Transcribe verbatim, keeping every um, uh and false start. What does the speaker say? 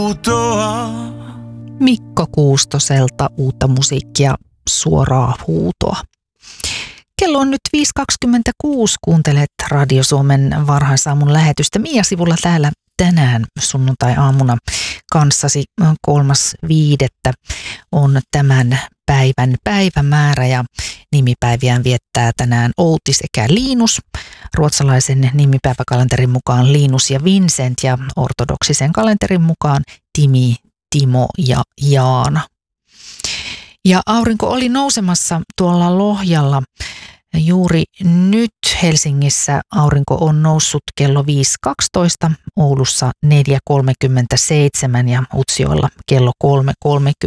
outoa. Mikko Kuustoselta uutta musiikkia, suoraa huutoa. Kello on nyt viisi kaksikymmentäkuusi, kuuntelet Radio Suomen varhaisaamun lähetystä. Mia-sivulla täällä tänään sunnuntai-aamuna kanssasi. Kolmas viidettä on tämän päivän päivämäärä ja nimipäiviään viettää tänään Outi sekä Linus. Ruotsalaisen nimipäiväkalenterin mukaan Linus ja Vincent ja ortodoksisen kalenterin mukaan Timi, Timo ja Jaana. Ja aurinko oli nousemassa tuolla Lohjalla. Juuri nyt Helsingissä aurinko on noussut kello viisi kaksitoista, Oulussa neljä kolmekymmentäseitsemän ja Utsjoella kello kolme kolmekymmentä.